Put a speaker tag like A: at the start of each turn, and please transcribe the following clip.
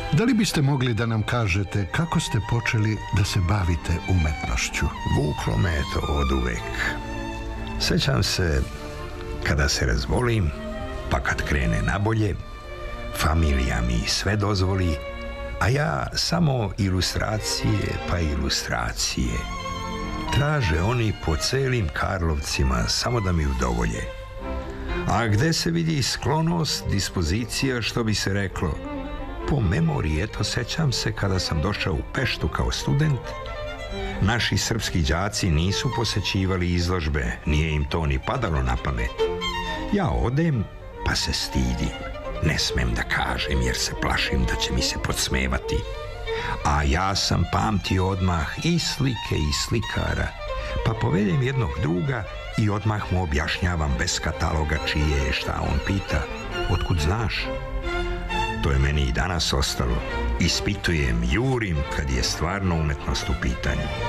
A: Da li biste mogli da nam kažete kako ste počeli da se bavite umetnošću?
B: Vuklo me je to od uvek. Sećam se kada se razvolim, pa kad krene nabolje, familija mi sve dozvoli, a ja samo ilustracije pa ilustracije. Traže oni po celim Karlovcima samo da mi udovolje. A gde se vidi sklonost, dispozicija, što bi se reklo? Po memoriji, eto, sećam se kada sam došao u Peštu kao student, naši srpski đaci nisu posećivali izložbe, nije im to ni padalo na pamet. Ja odem, pa se stidim. Ne smem da kažem jer se plašim da će mi se podsmevati. A ja sam pamtio odmah i slike i slikara, pa povedem jednog druga i odmah mu objašnjavam bez kataloga čije je, šta on pita. Otkud znaš? To je meni i danas ostalo. Ispitujem, jurim kad je stvarno umetnost u pitanju.